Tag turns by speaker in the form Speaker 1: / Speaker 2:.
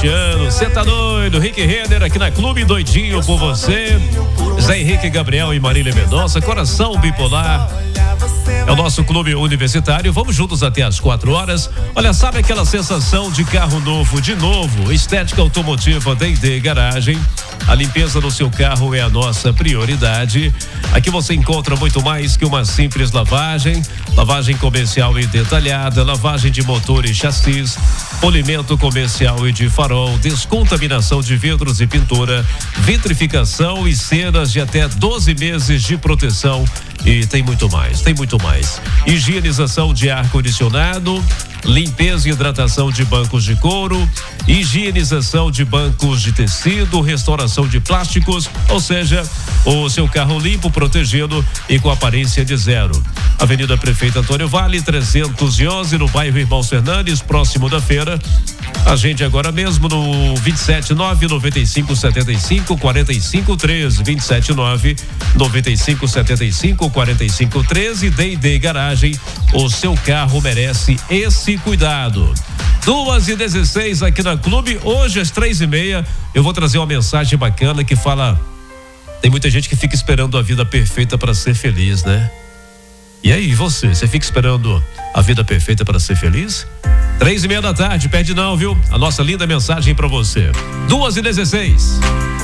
Speaker 1: Cristiano, cê tá doido, Rick Renner aqui na Clube Doidinho por você, Zé Henrique Gabriel e Marília Mendonça, Coração Bipolar. É o nosso clube universitário. Vamos juntos até às 4 horas. Olha, sabe aquela sensação de carro novo de novo? Estética automotiva D&D Garagem. A limpeza do seu carro é a nossa prioridade. Aqui você encontra muito mais que uma simples lavagem. Lavagem comercial e detalhada, lavagem de motor e chassis, polimento comercial e de farol, descontaminação de vidros e pintura, vitrificação e cenas de até 12 meses de proteção. E tem muito mais, higienização de ar-condicionado, limpeza e hidratação de bancos de couro, higienização de bancos de tecido, restauração de plásticos, ou seja, o seu carro limpo, protegido e com aparência de zero. Avenida Prefeito Antônio Vale, 311, no bairro Irmãos Fernandes, próximo da feira. Agende agora mesmo no 279-9575-4513, 279-9575-4513. D&D Garagem, o seu carro merece esse cuidado. 2h16 aqui na Clube. Hoje às 3h30 eu vou trazer uma mensagem bacana que fala: tem muita gente que fica esperando a vida perfeita para ser feliz, né? E aí, você fica esperando a vida perfeita para ser feliz? 3h30 da tarde, perde não, viu? A nossa linda mensagem para você. 2h16.